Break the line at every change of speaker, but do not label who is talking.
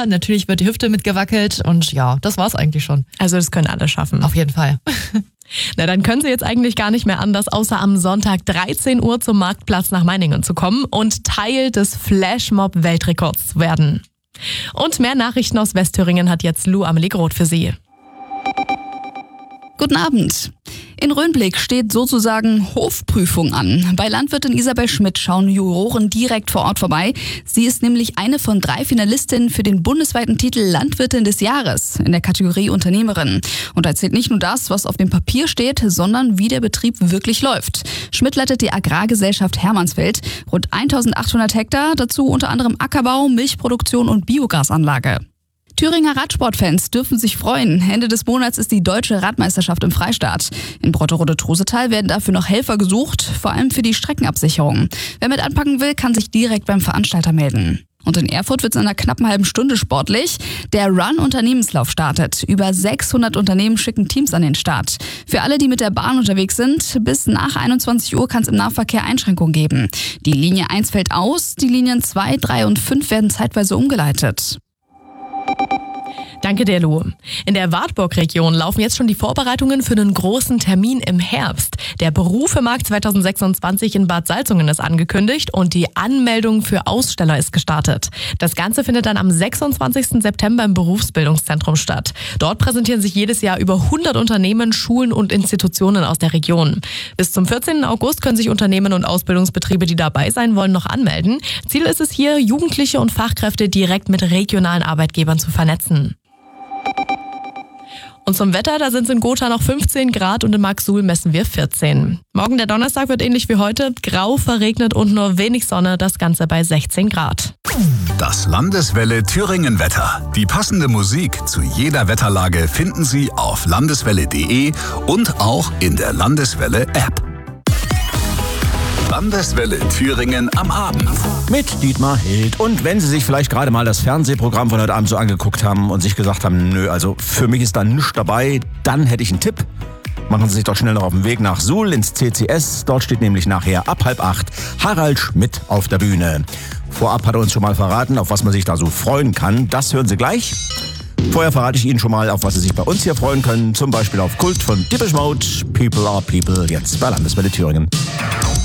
Yoga, natürlich wird die Hüfte mitgewackelt und ja, das war's eigentlich schon.
Also das können alle schaffen.
Auf jeden Fall.
Na, dann können Sie jetzt eigentlich gar nicht mehr anders, außer am Sonntag 13 Uhr zum Marktplatz nach Meiningen zu kommen und Teil des Flashmob-Weltrekords zu werden. Und mehr Nachrichten aus Westthüringen hat jetzt Lou Amelie Groth für Sie.
Guten Abend. In Röhnblick steht sozusagen Hofprüfung an. Bei Landwirtin Isabel Schmidt schauen Juroren direkt vor Ort vorbei. Sie ist nämlich eine von 3 Finalistinnen für den bundesweiten Titel Landwirtin des Jahres in der Kategorie Unternehmerin. Und da zählt nicht nur das, was auf dem Papier steht, sondern wie der Betrieb wirklich läuft. Schmidt leitet die Agrargesellschaft Hermannsfeld, rund 1800 Hektar, dazu unter anderem Ackerbau, Milchproduktion und Biogasanlage. Thüringer Radsportfans dürfen sich freuen. Ende des Monats ist die Deutsche Radmeisterschaft im Freistaat. In Brotterode-Trusetal werden dafür noch Helfer gesucht, vor allem für die Streckenabsicherung. Wer mit anpacken will, kann sich direkt beim Veranstalter melden. Und in Erfurt wird es in einer knappen halben Stunde sportlich. Der Run-Unternehmenslauf startet. Über 600 Unternehmen schicken Teams an den Start. Für alle, die mit der Bahn unterwegs sind, bis nach 21 Uhr kann es im Nahverkehr Einschränkungen geben. Die Linie 1 fällt aus, die Linien 2, 3 und 5 werden zeitweise umgeleitet.
Danke dir, Lou. In der Wartburg-Region laufen jetzt schon die Vorbereitungen für einen großen Termin im Herbst. Der Berufemarkt 2026 in Bad Salzungen ist angekündigt und die Anmeldung für Aussteller ist gestartet. Das Ganze findet dann am 26. September im Berufsbildungszentrum statt. Dort präsentieren sich jedes Jahr über 100 Unternehmen, Schulen und Institutionen aus der Region. Bis zum 14. August können sich Unternehmen und Ausbildungsbetriebe, die dabei sein wollen, noch anmelden. Ziel ist es hier, Jugendliche und Fachkräfte direkt mit regionalen Arbeitgebern zu vernetzen. Und zum Wetter, da sind es in Gotha noch 15 Grad und in Marksuhl messen wir 14. Morgen der Donnerstag wird ähnlich wie heute, grau, verregnet und nur wenig Sonne, das Ganze bei 16 Grad.
Das Landeswelle Thüringen Wetter. Die passende Musik zu jeder Wetterlage finden Sie auf landeswelle.de und auch in der Landeswelle App. Landeswelle Thüringen am Abend.
Mit Dietmar Hild. Und wenn Sie sich vielleicht gerade mal das Fernsehprogramm von heute Abend so angeguckt haben und sich gesagt haben, nö, also für mich ist da nichts dabei, dann hätte ich einen Tipp. Machen Sie sich doch schnell noch auf den Weg nach Suhl ins CCS. Dort steht nämlich nachher ab 7:30 Harald Schmidt auf der Bühne. Vorab hat er uns schon mal verraten, auf was man sich da so freuen kann. Das hören Sie gleich. Vorher verrate ich Ihnen schon mal, auf was Sie sich bei uns hier freuen können. Zum Beispiel auf Kult von Depeche Mode, People are People, jetzt bei Landeswelle Thüringen.